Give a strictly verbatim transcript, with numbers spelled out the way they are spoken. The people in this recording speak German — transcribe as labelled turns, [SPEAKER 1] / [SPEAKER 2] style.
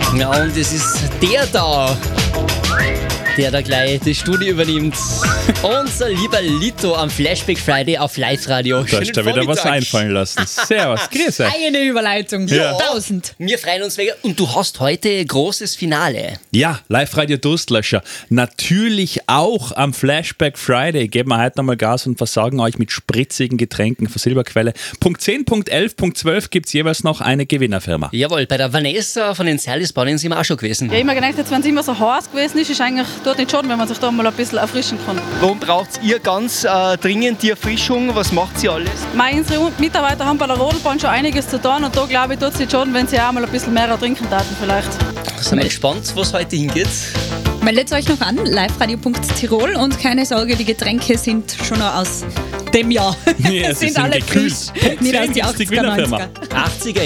[SPEAKER 1] Ja, und es ist der da, der da gleich das Studio übernimmt. Unser lieber Lito am Flashback Friday auf Live-Radio.
[SPEAKER 2] Du hast da wieder was einfallen lassen. Servus, grüß euch.
[SPEAKER 3] Eine Überleitung.
[SPEAKER 2] Ja.
[SPEAKER 3] Tausend.
[SPEAKER 1] Wir freuen uns mega. Und du hast heute großes Finale.
[SPEAKER 2] Ja, Live-Radio Durstlöscher. Natürlich auch am Flashback Friday. Geben wir heute nochmal Gas und versorgen euch mit spritzigen Getränken von Silberquelle. Punkt zehn, Punkt elf, Punkt zwölf gibt es jeweils noch eine Gewinnerfirma.
[SPEAKER 1] Jawohl, bei der Vanessa von den Serlis-Bauern sind wir auch schon gewesen.
[SPEAKER 4] Ja, ich habe mir gedacht, wenn es immer so heiß gewesen ist, ist eigentlich dort nicht schon, wenn man sich da mal ein bisschen erfrischen kann.
[SPEAKER 5] Warum braucht ihr ganz äh, dringend die Erfrischung? Was macht sie alles?
[SPEAKER 4] Meine, unsere Mitarbeiter haben bei der Rodelbahn schon einiges zu tun und da glaube ich, tut es nicht schon, wenn sie auch mal ein bisschen mehr trinken taten vielleicht.
[SPEAKER 1] Sind wir gespannt, wo es heute hingeht.
[SPEAKER 3] Meldet euch noch an, liveradio punkt tirol und keine Sorge, die Getränke sind schon noch aus dem Jahr.
[SPEAKER 2] Ja, sie sind
[SPEAKER 3] alle
[SPEAKER 2] gekühlt.
[SPEAKER 3] frisch, nicht aus die
[SPEAKER 2] zehn ist die
[SPEAKER 3] achtziger,
[SPEAKER 2] Gewinnerfirma.
[SPEAKER 3] neunziger.
[SPEAKER 1] achtziger